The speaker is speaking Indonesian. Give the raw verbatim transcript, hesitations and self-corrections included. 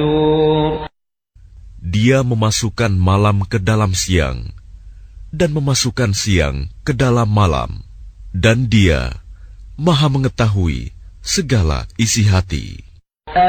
Dia memasukkan malam ke dalam siang dan memasukkan siang ke dalam malam, dan Dia Maha mengetahui segala isi hati.